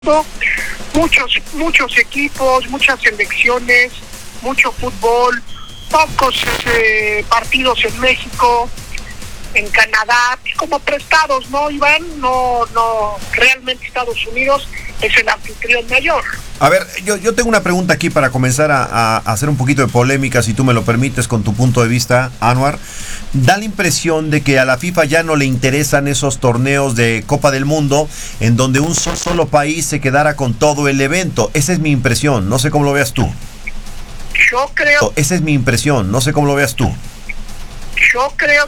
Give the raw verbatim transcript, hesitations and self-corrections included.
muchos, muchos equipos, muchas selecciones, mucho fútbol, pocos eh, partidos en México, en Canadá, como prestados, ¿no, Iván? No, no, realmente Estados Unidos es el anfitrión mayor. A ver, yo, yo tengo una pregunta aquí para comenzar a, a hacer un poquito de polémica, si tú me lo permites, con tu punto de vista, Anwar. Da la impresión de que a la FIFA ya no le interesan esos torneos de Copa del Mundo en donde un so- solo país se quedara con todo el evento. Esa es mi impresión, no sé cómo lo veas tú. Yo creo, Esa es mi impresión, no sé cómo lo veas tú. yo creo